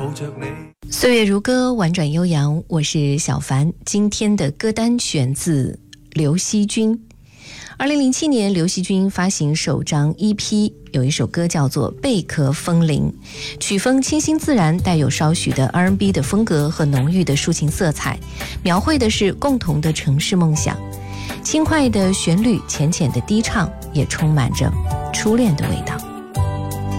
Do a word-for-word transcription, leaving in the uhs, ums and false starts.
岁月如歌，婉转悠扬，我是小凡。今天的歌单选自刘惜君。二零零七年，刘惜君发行首张 E P， 有一首歌叫做《贝壳风铃》，曲风清新自然，带有稍许的 R and B 的风格和浓郁的抒情色彩，描绘的是共同的城市梦想。轻快的旋律，浅浅的低唱，也充满着初恋的味道。